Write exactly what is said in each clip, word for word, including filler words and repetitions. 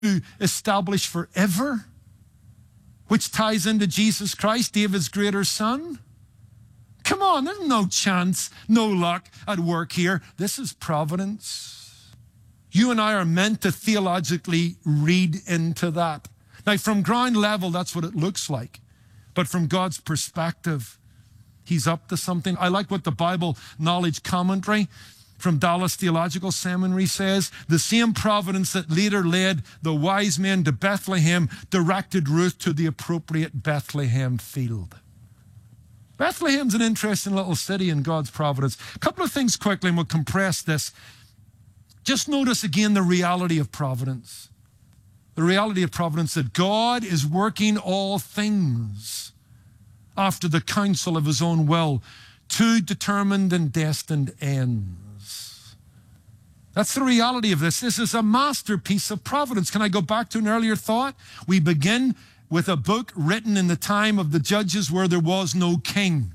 to establish forever, which ties into Jesus Christ, David's greater son. Come on, there's no chance, no luck at work here. This is providence. You and I are meant to theologically read into that. Now, from ground level, that's what it looks like. But from God's perspective, he's up to something. I like what the Bible Knowledge Commentary from Dallas Theological Seminary says. The same providence that later led the wise men to Bethlehem directed Ruth to the appropriate Bethlehem field. Bethlehem's an interesting little city in God's providence. A couple of things quickly, and we'll compress this. Just notice again the reality of providence. The reality of providence that God is working all things after the counsel of his own will to determined and destined ends. That's the reality of this. This is a masterpiece of providence. Can I go back to an earlier thought? We begin with a book written in the time of the judges where there was no king.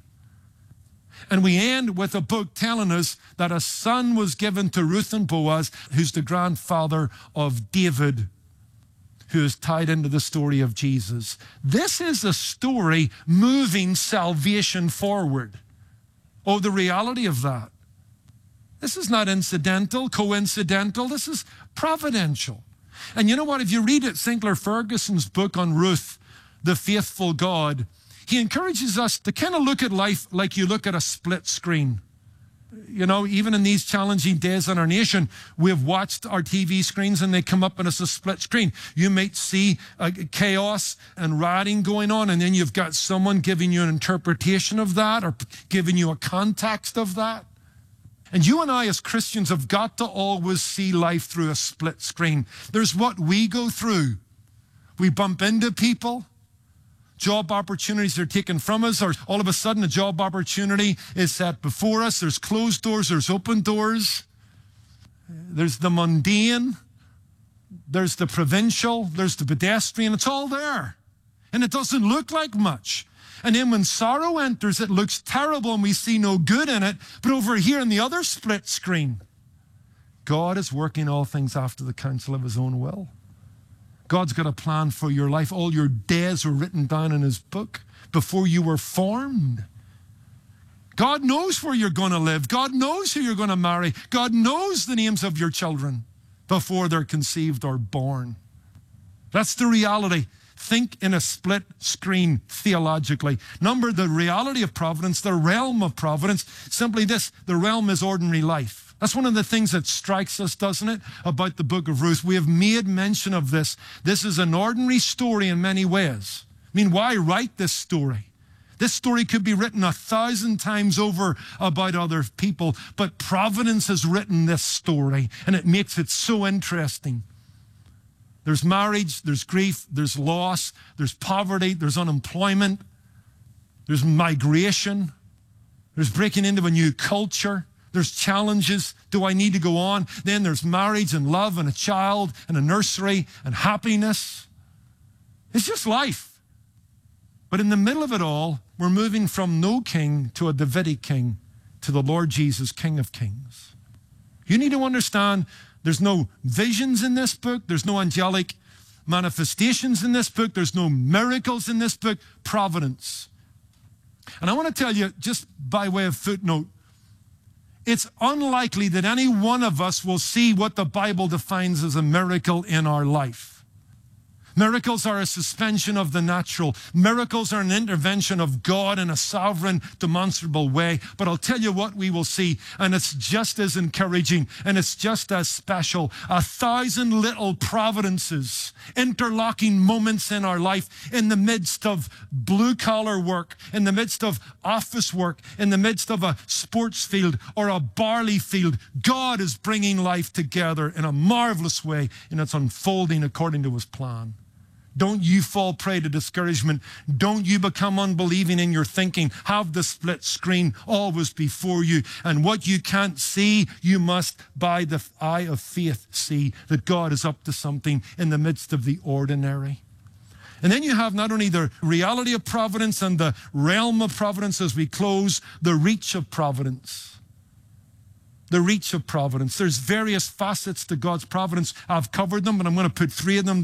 And we end with a book telling us that a son was given to Ruth and Boaz, who's the grandfather of David, who is tied into the story of Jesus. This is a story moving salvation forward. Oh, the reality of that. This is not incidental, coincidental. This is providential. And you know what? If you read it, Sinclair Ferguson's book on Ruth, The Faithful God, he encourages us to kind of look at life like you look at a split screen. You know, even in these challenging days in our nation, we've watched our T V screens and they come up and it's a split screen. You might see uh, chaos and rioting going on, and then you've got someone giving you an interpretation of that or giving you a context of that. And you and I as Christians have got to always see life through a split screen. There's what we go through. We bump into people. Job opportunities are taken from us, or all of a sudden a job opportunity is set before us. There's closed doors, there's open doors. There's the mundane, there's the provincial, there's the pedestrian. It's all there. And it doesn't look like much. And then when sorrow enters, it looks terrible and we see no good in it. But over here in the other split screen, God is working all things after the counsel of his own will. God's got a plan for your life. All your days were written down in his book before you were formed. God knows where you're going to live. God knows who you're going to marry. God knows the names of your children before they're conceived or born. That's the reality. Think in a split screen theologically. Number, the reality of providence, the realm of providence, simply this: the realm is ordinary life. That's one of the things that strikes us, doesn't it, about the book of Ruth? We have made mention of this. This is an ordinary story in many ways. I mean, why write this story? This story could be written a thousand times over about other people, but Providence has written this story, and it makes it so interesting. There's marriage, there's grief, there's loss, there's poverty, there's unemployment, there's migration, there's breaking into a new culture. There's challenges. Do I need to go on? Then there's marriage and love and a child and a nursery and happiness. It's just life. But in the middle of it all, we're moving from no king to a Davidic king to the Lord Jesus, King of Kings. You need to understand there's no visions in this book. There's no angelic manifestations in this book. There's no miracles in this book. Providence. And I want to tell you, just by way of footnote, it's unlikely that any one of us will see what the Bible defines as a miracle in our life. Miracles are a suspension of the natural. Miracles are an intervention of God in a sovereign, demonstrable way. But I'll tell you what we will see, and it's just as encouraging, and it's just as special. A thousand little providences, interlocking moments in our life, in the midst of blue-collar work, in the midst of office work, in the midst of a sports field or a barley field. God is bringing life together in a marvelous way, and it's unfolding according to his plan. Don't you fall prey to discouragement. Don't you become unbelieving in your thinking. Have the split screen always before you. And what you can't see, you must, by the eye of faith, see that God is up to something in the midst of the ordinary. And then you have not only the reality of providence and the realm of providence as we close, the reach of providence. the reach of providence. There's various facets to God's providence. I've covered them, but I'm going to put three of them